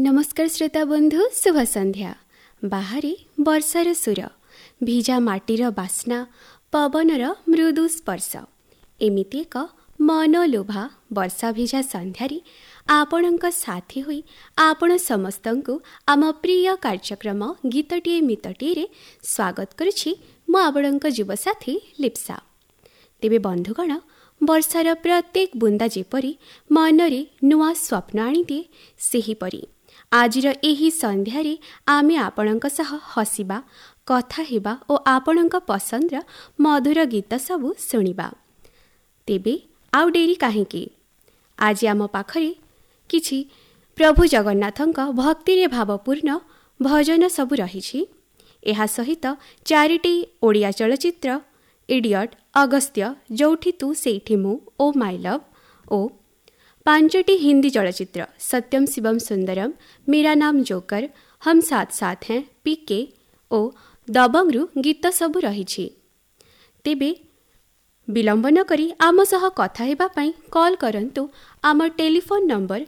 नमस्कार श्रोता बंधु, शुभ संध्या। बाहर वर्षार सुर, भिजा माटीर बास्ना, पवनर मृदु स्पर्श, एमिति एक मनलोभा वर्षा भिजा संध्यारी आपणक साथी होई आपण समस्तंकु आम प्रिय कार्यक्रम गीतटीए मितटीए स्वागत करुछि मु आपणक जीवसाथी लिप्सा। तेबे बंधुगण, वर्षार प्रत्येक बुंदा जेपरी मनरे नुआ स्वप्न आनिदिए सेहीपरि आजिर एही संध्यारे आमे आपणक सह हसिबा, कथा हेबा ओ आपणक पसंदर मधुर गीत सबु शुणिबा। तेबे आउ डेरी काहेकि, आज आम पाखरे किछि प्रभु जगन्नाथंक भक्तिरे भावपूर्ण भजन सबु रहिछि। एहा सहित 4टी ओडिया चलचित्र, इडियट, अगस्त्य, जोठी तू सेठी मु, ओ माय लव ओ 5टी हिंदी चलचित्र, सत्यम शिवम सुंदरम, मेरा नाम जोकर, हम साथ साथ हैं, पीके ओ दबंगरु गीत सबु रहिछि। तेबे विलंब न करी आम सह कथा हेबा पई कॉल करंतु आम टेलीफोन नंबर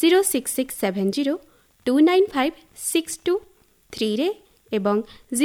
06670295623 रे एवं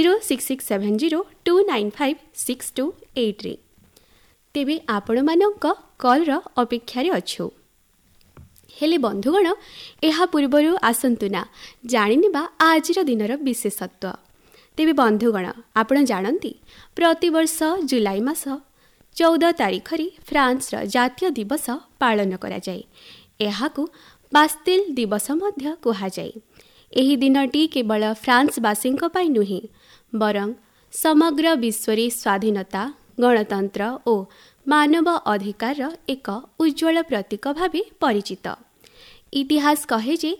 06670295628 रे। तेबे आपण मानक कॉल रो अपेक्षा रे अछु। हेले बंधुगण, एहा पूर्वरु आसंतु ना जानिनिबा आजिर दिनर विशेषत्व। तेबे बंधुगण, आपण जानती प्रतिवर्ष जुलाई मास 14 तारिखरी फ्रांस जातीय दिवस पालन करा जाए। एहाकु बास्तिल दिवस मध्य कुहा जाए। एही दिनटी केवल फ्रांसवासींक पई नुहे, बरं समग्र विश्वरे स्वाधीनता, गणतंत्र ओ मानव अधिकार एक उज्ज्वल प्रतीक भावे परिचित। इतिहास कहे जे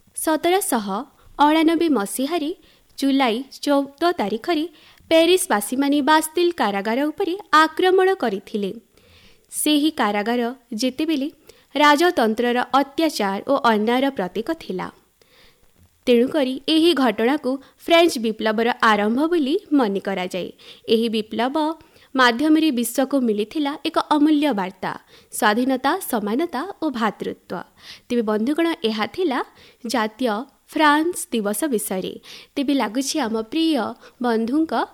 1799 मसीहारे जुलाई 14 तारिखरे पेरिसवासी माने बास्तिल कारागार उपरे आक्रमण करिथिले। सेही कारागार जेतेबेले राजतंत्रर अत्याचार और अन्यायर प्रतीक थिला। तेणुकरी एही घटना को फ्रेंच विप्लवर आरंभ बोली मने करा जाए। एही विप्लव माध्यम विश्व को मिलिथिला एक अमूल्य वार्ता, स्वाधीनता, समानता और भातृत्व। तेबे बंधुगण, एहा थिला जातीय फ्रांस दिवस विषय। तेबे लागुछि आम प्रिय बंधुंक